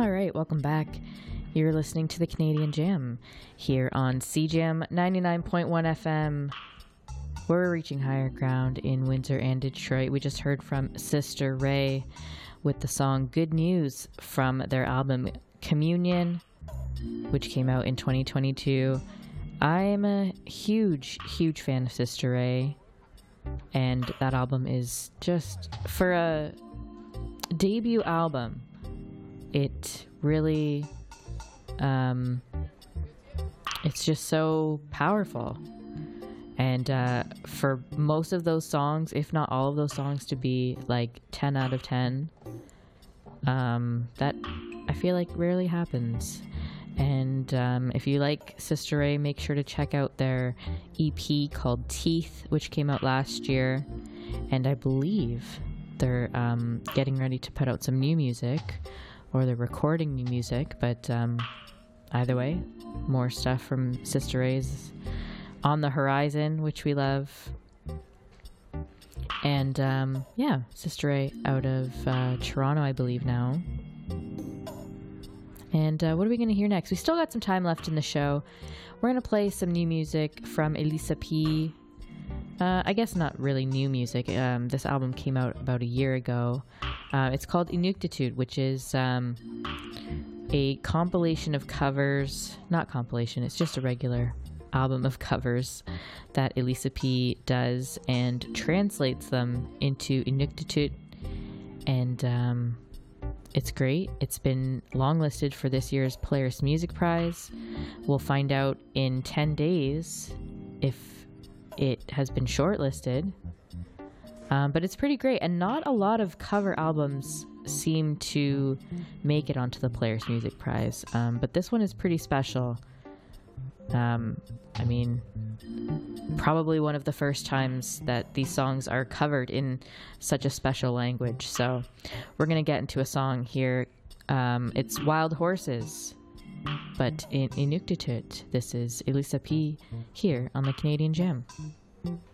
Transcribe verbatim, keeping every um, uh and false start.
All right, welcome back. You're listening to the Canadian Jam here on C J M ninety-nine point one F M. We're reaching higher ground in Windsor and Detroit. We just heard from Sister Ray with the song Good News from their album Communion, which came out in twenty twenty-two. I'm a huge, huge fan of Sister Ray, and that album is just, for a debut album, it really, um, it's just so powerful. And uh, for most of those songs, if not all of those songs, to be like ten out of ten, um, that I feel like rarely happens. And um, if you like Sister Ray, make sure to check out their E P called Teeth, which came out last year. And I believe they're um, getting ready to put out some new music, or they're recording new music. But um, either way, more stuff from Sister Ray's on the horizon, which we love. And um, yeah, Sister Ray out of uh, Toronto, I believe now. And uh, what are we going to hear next? We still got some time left in the show. We're going to play some new music from Elisa P. Uh, I guess not really new music. Um, this album came out about a year ago. Uh, it's called Inuktitut, which is um, a compilation of covers. Not compilation, it's just a regular album of covers that Elisa P does and translates them into Inuktitut. And um, it's great. It's been longlisted for this year's Polaris Music Prize. We'll find out in ten days if it has been shortlisted. Um, but it's pretty great. And not a lot of cover albums seem to make it onto the Polaris Music Prize. Um, but this one is pretty special. Um, I mean, probably one of the first times that these songs are covered in such a special language. So we're going to get into a song here. Um, it's Wild Horses, but in Inuktitut. This is Elisa P. here on the Canadian Jam.